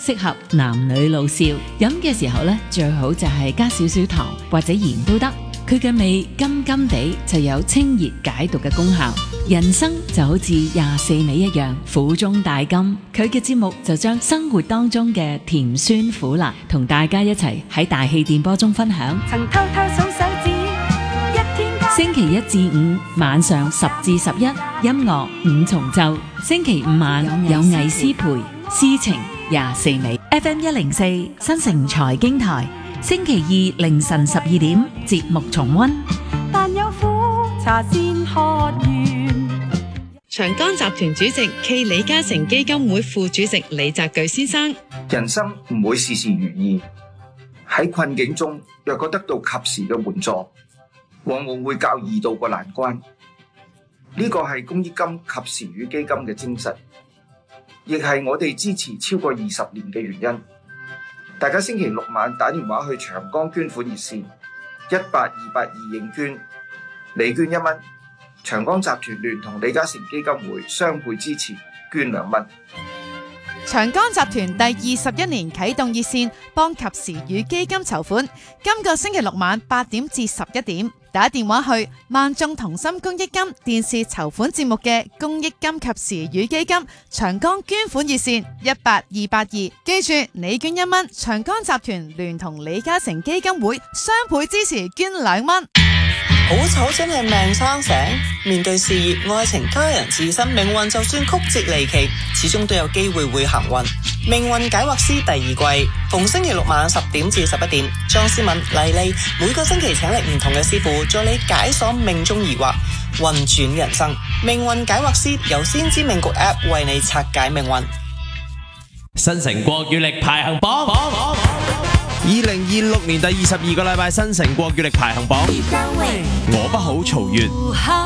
適合男女老少。飲嘅時候呢，最好就係加少少糖或者鹽都得。佢嘅味甘甘地，就有清熱解毒嘅功效。人生就好似24味一樣，苦中帶甘。佢嘅節目就將生活當中嘅甜酸苦辣同大家一齊喺大氣電波中分享。 曾偷偷數手指，一天間星期一至五晚上10至11，音樂五重奏。星期五晚有藝師陪，詩情24味。FM 104新城財經台，星期二凌晨12點節目重溫。 但有苦茶先喝完。 長江集團主席暨李嘉誠基金會副主席李澤鉅先生： 人生唔會事事如意，喺困境中若果得到及時嘅援助，往往會較易渡過難關。呢個係公益金及時雨基金嘅精神，亦係我哋支持超過20年嘅原因。大家星期六晚打電話去長江捐款熱線18282認捐，你捐1蚊，長江集團聯同李嘉誠基金會雙倍支持，捐2蚊。 長江集團第21年啟動熱線，幫及時雨基金籌款。今個星期六晚8點至11點，打電話去萬眾同心公益金電視籌款節目嘅公益金及時雨基金長江捐款熱線18282。記住，你捐1蚊，長江集團聯同李嘉誠基金會雙倍支持，捐2蚊。 好醜真係命生成，面對事業、愛情、家人、自身命運，就算曲折離奇，始終都有機會會行運。命運解惑師第2季，逢星期六晚10點至11點，莊思敏、麗麗每個星期請嚟唔同嘅師傅，助你解鎖命中疑惑，運轉人生。命運解惑師由先知命局 App 為你拆解命運。 新城國語力排行榜，2026年第22個禮拜新城國語力排行榜，我不好曹越。